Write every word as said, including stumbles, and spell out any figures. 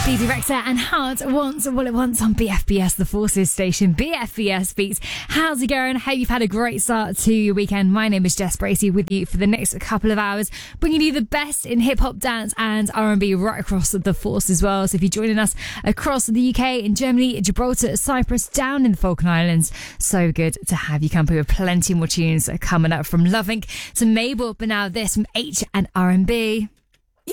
Stevie Rector and Heart Wants What It Wants on B F B S, the Forces station. B F B S Beats. How's it going? Hope you've had a great start to your weekend. My name is Jess Bracey with you for the next couple of hours, bringing you the best in hip-hop, dance and R and B right across the Force as well. So if you're joining us across the U K, in Germany, Gibraltar, Cyprus, down in the Falkland Islands, so good to have you company with plenty more tunes coming up from Love Inc to Mabel, but now this from H and R and B.